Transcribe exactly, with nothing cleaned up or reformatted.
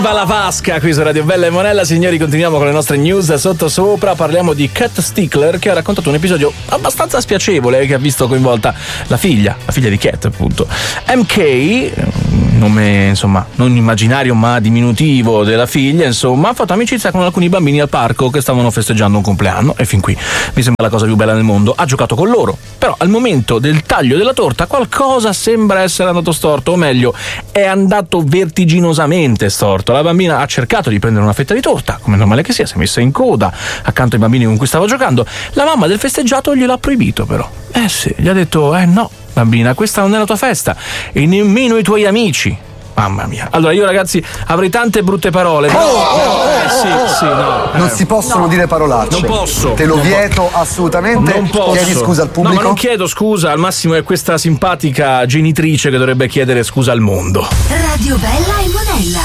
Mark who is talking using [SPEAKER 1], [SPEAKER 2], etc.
[SPEAKER 1] La Vasca qui su Radio Bella e Monella. Signori, continuiamo con le nostre news sotto sopra. Parliamo di Cat Stickler, che ha raccontato un episodio abbastanza spiacevole che ha visto coinvolta la figlia, la figlia di Cat, appunto. M K, nome insomma non immaginario ma diminutivo della figlia, insomma, ha fatto amicizia con alcuni bambini al parco che stavano festeggiando un compleanno, e fin qui mi sembra la cosa più bella del mondo. Ha giocato con loro, però al momento del taglio della torta qualcosa sembra essere andato storto, o meglio è andato vertiginosamente storto. La bambina ha cercato di prendere una fetta di torta, come è normale che sia, si è messa in coda accanto ai bambini con cui stava giocando. La mamma del festeggiato gliel'ha proibito, però. Eh sì, gli ha detto: eh no, bambina, questa non è la tua festa e nemmeno i tuoi amici. Mamma mia. Allora io, ragazzi, avrei tante brutte parole.
[SPEAKER 2] Oh, oh,
[SPEAKER 1] eh, sì, sì, no.
[SPEAKER 2] Non eh. si possono no. dire parolacce.
[SPEAKER 1] Non posso.
[SPEAKER 2] Te lo
[SPEAKER 1] non
[SPEAKER 2] vieto
[SPEAKER 1] po-
[SPEAKER 2] assolutamente.
[SPEAKER 1] Non posso.
[SPEAKER 2] Chiedi scusa al pubblico.
[SPEAKER 1] No, ma non chiedo scusa, al massimo è questa simpatica genitrice che dovrebbe chiedere scusa al mondo.
[SPEAKER 3] Radio Bella e Monella.